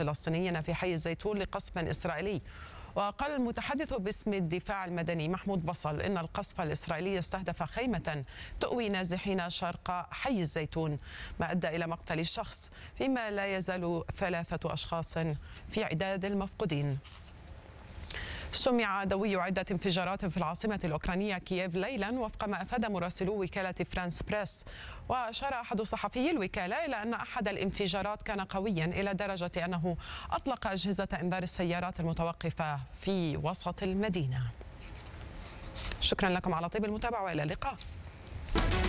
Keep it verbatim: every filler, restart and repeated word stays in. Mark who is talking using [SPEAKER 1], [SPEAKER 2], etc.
[SPEAKER 1] فلسطينيين في حي الزيتون لقصف إسرائيلي. وقال المتحدث باسم الدفاع المدني محمود بصل إن القصف الإسرائيلي استهدف خيمة تؤوي نازحين شرق حي الزيتون، ما أدى إلى مقتل شخص، فيما لا يزال ثلاثة أشخاص في عداد المفقودين. سمع دوي عدة انفجارات في العاصمة الأوكرانية كييف ليلا وفق ما أفاد مراسلو وكالة فرانس بريس. وأشار أحد صحفي الوكالة إلى أن أحد الانفجارات كان قويا إلى درجة أنه أطلق أجهزة إنذار السيارات المتوقفة في وسط المدينة. شكرا لكم على طيب المتابعة وإلى اللقاء.